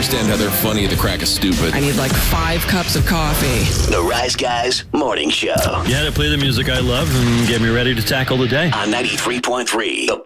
understand how they're funny at the crack of stupid. I need like 5 cups of coffee. The Rise Guys Morning Show. Yeah, to play the music I love and get me ready to tackle the day. On 93.3.